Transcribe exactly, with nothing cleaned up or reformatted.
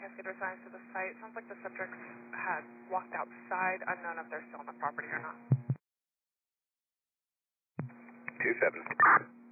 Cascader signs to the site. Sounds like the subjects had walked outside, unknown if they're still on the property or not. two seven.